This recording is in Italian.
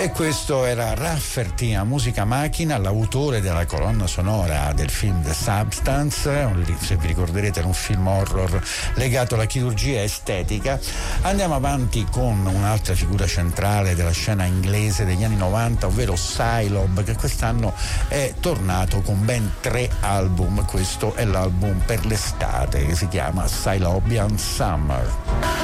E questo era Rafferty a musica macchina, l'autore della colonna sonora del film The Substance, se vi ricorderete era un film horror legato alla chirurgia estetica. Andiamo avanti con un'altra figura centrale della scena inglese degli anni 90, ovvero Psylob, che quest'anno è tornato con ben 3 album. Questo è l'album per l'estate che si chiama Psylobian Summer.